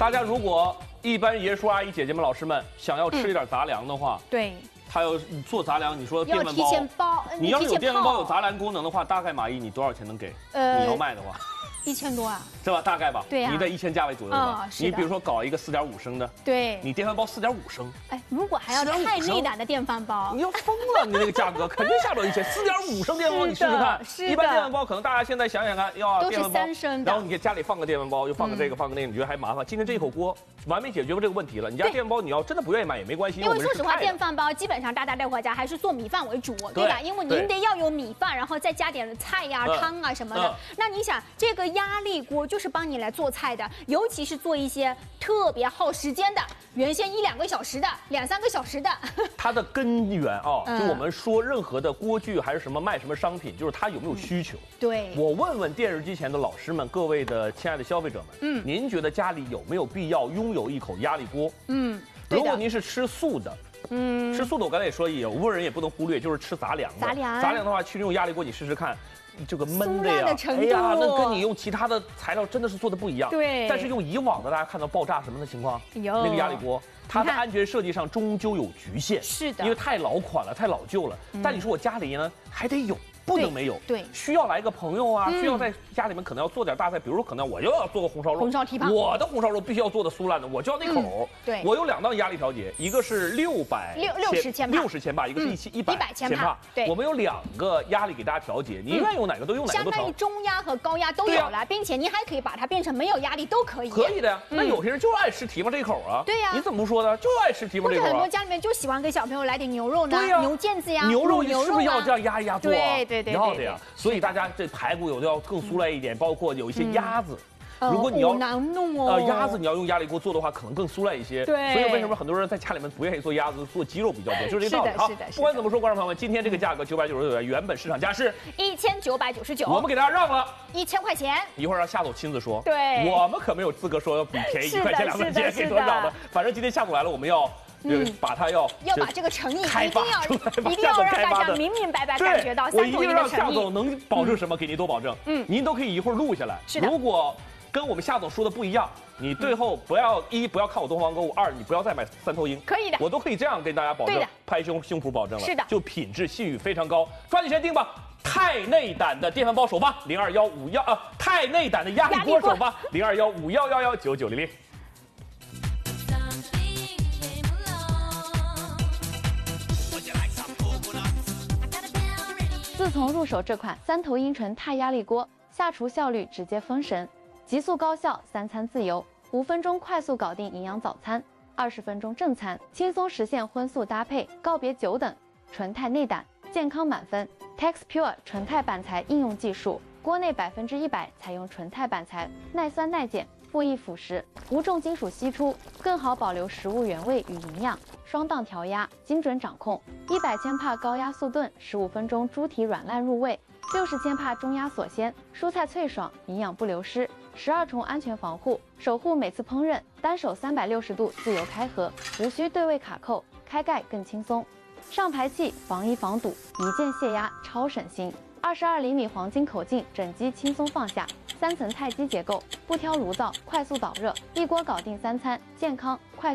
大家如果一般爷叔阿姨姐姐们老师们想要吃一点杂粮的话， 对。 他要做杂粮，你说电饭煲， 要提前包， 你要是有电饭煲有杂粮功能的话，大概马姨你多少钱能给？你要卖的话 ，1000多啊， 是吧？大概吧。 对呀， 你在1000价位左右吧。你比如说搞一个4.5升的， 对， 你电饭煲4.5升， 哎，如果还要太内胆的电饭煲， 你要疯了，你这个价格肯定下不了1000，4.5升电饭煲你试试看。一般电饭煲可能大家现在想想看，要电饭煲，然后你给家里放个电饭煲，又放个这个放个那个，你觉得还麻烦？今天这一口锅完美解决过这个问题了。你家电饭煲你要真的不愿意买也没关系， 因为说实话，电饭煲基本上大家带回家还是做米饭为主，对吧？因为您得要有米饭，然后再加点菜呀、汤啊什么的。那你想，这个压力锅就是帮你来做菜的，尤其是做一些特别耗时间的，原先1、2个小时的，2、3个小时的。 它的根源啊，就我们说任何的锅具还是什么卖什么商品，就是它有没有需求。 对， 我问问电视机前的老师们，各位的亲爱的消费者们，您觉得家里有没有必要拥有一口压力锅？如果您是吃素的。吃素的我刚才也说，有部分人也不能忽略，就是吃杂粮的。杂粮的话，去用压力锅，你试试看，这个焖的呀，哎呀，那跟你用其他的材料真的是做的不一样。 对。 但是用以往的，大家看到爆炸什么的情况，那个压力锅，它的安全设计上终究有局限。 是的。 因为太老款了，太老旧了。但你说我家里呢，还得有。不能没有， 对， 需要来个朋友啊，需要在家里面可能要做点大菜，比如说可能我又要做个红烧肉，我的红烧肉必须要做的酥烂的，我就要那口。 对， 我有2道压力调节，一个是60千帕，一个是100千帕。 对， 我们有2个压力给大家调节，您愿意用哪个都用哪个都调。 相当于中压和高压都有了，并且您还可以把它变成没有压力都可以。 可以的呀，那有些人就爱吃蹄膀这一口啊。 对呀， 你怎么不说呢？就爱吃蹄膀这一口。 或者很多家里面就喜欢给小朋友来点牛肉呢，牛腱子呀， 牛肉是不是要这样压一压做啊？ 对， 要的呀。所以大家这排骨有的要更酥烂一点，包括有一些鸭子，如果你要难弄哦， 鸭子你要用压力锅做的话，可能更酥烂一些。 对， 所以为什么很多人在家里面不愿意做鸭子，做鸡肉比较多，就是这道理。好，不管怎么说，观众朋友们，今天这个价格999元，原本市场价是 1999， 我们给大家让了 1000块钱。 一会儿让夏总亲自说， 对， 我们可没有资格说要比便宜1块钱2块钱给多少的，反正今天夏总来了，我们要。把它要把这个诚意一定要让大家明白感觉到三头鹰的诚意。 我一定让夏总能保证什么，给您都保证。您都可以一会儿录下来。如果跟我们夏总说的不一样，你最后不要看我东方购物，2你不要再买三头鹰。 可以的， 我都可以这样跟大家保证，拍胸脯保证了。 是的， 就品质信誉非常高，抓紧时间订吧。太内胆的电饭煲首发021511太内胆的压力锅首发0215119900。 自从入手这款3头鹰纯钛压力锅，下厨效率直接封神，极速高效，3餐自由，5分钟快速搞定营养早餐，20分钟正餐，轻松实现荤素搭配，告别久等，纯钛内胆，健康满分 ，TexPure 纯钛板材应用技术，锅内100%采用纯钛板材，耐酸耐碱，不易腐蚀，无重金属析出，更好保留食物原味与营养。双档调压，精准掌控，100千帕高压速炖，15分钟猪蹄软烂入味，60千帕中压锁鲜，蔬菜脆爽，营养不流失，12重安全防护，守护每次烹饪，单手360度自由开合，无需对位卡扣，开盖更轻松。上排气防溢防堵，一键泄压，超省心。22厘米黄金口径，整机轻松放下，3层钛基结构，不挑炉灶，快速导热，一锅搞定3餐，健康快速。